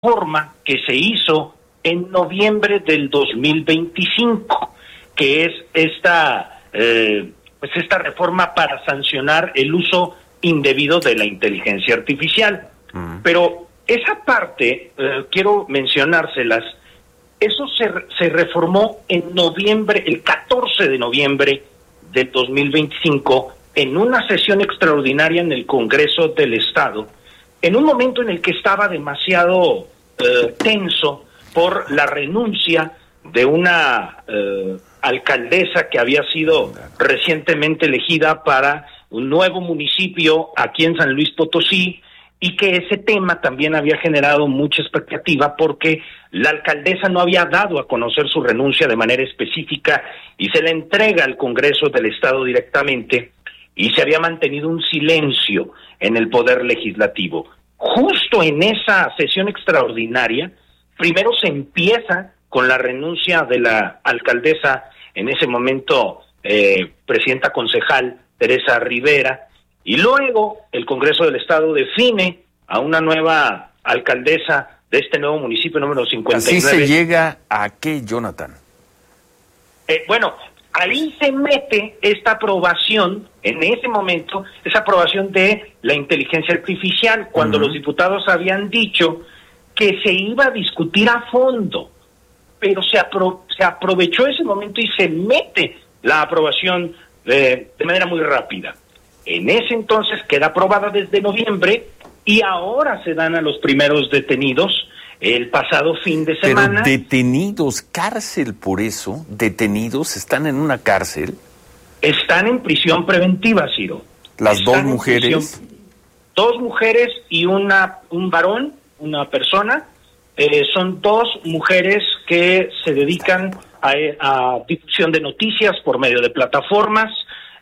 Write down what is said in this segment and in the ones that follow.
reforma que se hizo en noviembre del 2025, que es esta reforma para sancionar el uso indebido de la inteligencia artificial. Pero esa parte, quiero mencionárselas, eso se reformó en noviembre, el 14 de noviembre del 2025, en una sesión extraordinaria en el Congreso del Estado, en un momento en el que estaba demasiado tenso por la renuncia de una alcaldesa que había sido recientemente elegida para un nuevo municipio aquí en San Luis Potosí, y que ese tema también había generado mucha expectativa porque la alcaldesa no había dado a conocer su renuncia de manera específica y se la entrega al Congreso del Estado directamente, y se había mantenido un silencio en el Poder Legislativo. Justo en esa sesión extraordinaria, primero se empieza con la renuncia de la alcaldesa, en ese momento presidenta concejal Teresa Rivera, y luego el Congreso del Estado define a una nueva alcaldesa de este nuevo municipio número 59. ¿Así se llega a qué, Jonathan? Bueno, ahí se mete esta aprobación, en ese momento, esa aprobación de la inteligencia artificial, cuando los diputados habían dicho que se iba a discutir a fondo, pero se aprovechó ese momento y se mete la aprobación de manera muy rápida. En ese entonces queda aprobada desde noviembre y ahora se dan a los primeros detenidos el pasado fin de semana. Pero detenidos, cárcel por eso, detenidos, están en una cárcel. Están en prisión preventiva, Ciro. Las dos mujeres. Dos mujeres y un varón, una persona. Son dos mujeres que se dedican a difusión de noticias por medio de plataformas.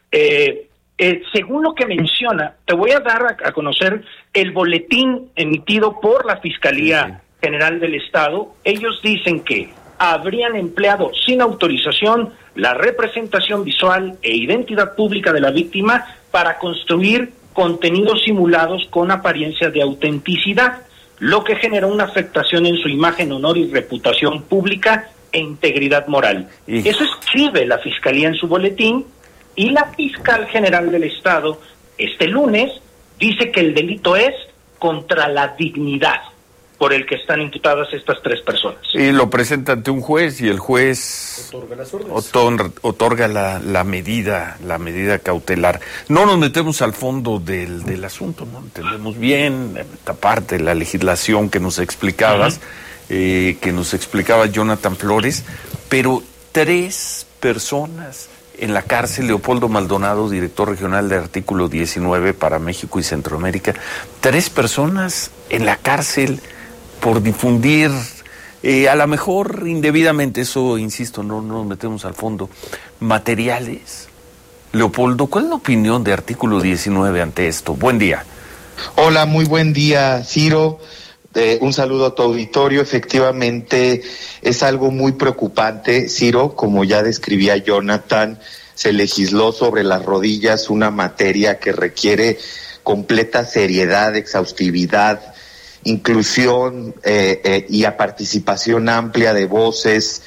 Según lo que menciona, te voy a dar a conocer el boletín emitido por la Fiscalía General del Estado. Ellos dicen que habrían empleado sin autorización la representación visual e identidad pública de la víctima para construir contenidos simulados con apariencia de autenticidad, lo que generó una afectación en su imagen, honor y reputación pública e integridad moral. Eso escribe la Fiscalía en su boletín. Y la Fiscal General del Estado, este lunes, dice que el delito es contra la dignidad por el que están imputadas estas tres personas. Y lo presenta ante un juez y el juez otorga la medida cautelar. No nos metemos al fondo del asunto, no entendemos bien esta parte de la legislación que nos explicabas, que nos explicaba Jonathan Flores, pero tres personas en la cárcel. Leopoldo Maldonado, director regional de Artículo 19 para México y Centroamérica. 3 personas en la cárcel por difundir, a lo mejor indebidamente, eso insisto, no nos metemos al fondo, materiales. Leopoldo, ¿cuál es la opinión de Artículo 19 ante esto? Buen día. Hola, muy buen día, Ciro. Un saludo a tu auditorio. Efectivamente es algo muy preocupante, Ciro. Como ya describía Jonathan, se legisló sobre las rodillas una materia que requiere completa seriedad, exhaustividad, inclusión y a participación amplia de voces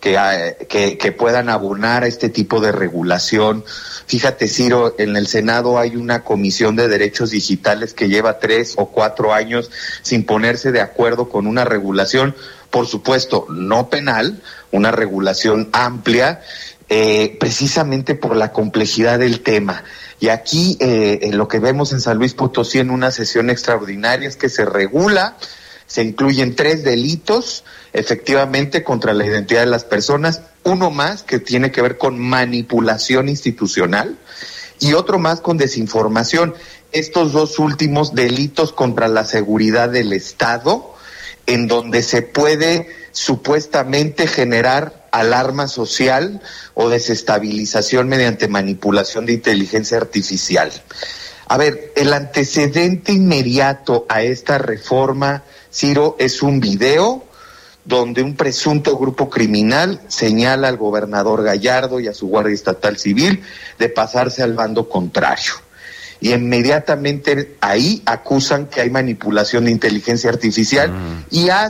que puedan abonar a este tipo de regulación. Fíjate, Ciro, en el Senado hay una comisión de derechos digitales que lleva 3 o 4 años sin ponerse de acuerdo con una regulación, por supuesto, no penal, una regulación amplia, precisamente por la complejidad del tema. Y aquí lo que vemos en San Luis Potosí en una sesión extraordinaria es que se regula, se incluyen 3 delitos, efectivamente, contra la identidad de las personas, uno más que tiene que ver con manipulación institucional y otro más con desinformación. Estos 2 últimos delitos contra la seguridad del Estado, en donde se puede supuestamente generar alarma social o desestabilización mediante manipulación de inteligencia artificial. A ver, el antecedente inmediato a esta reforma, Ciro, es un video donde un presunto grupo criminal señala al gobernador Gallardo y a su Guardia Estatal Civil de pasarse al bando contrario. y inmediatamente ahí acusan que hay manipulación de inteligencia artificial y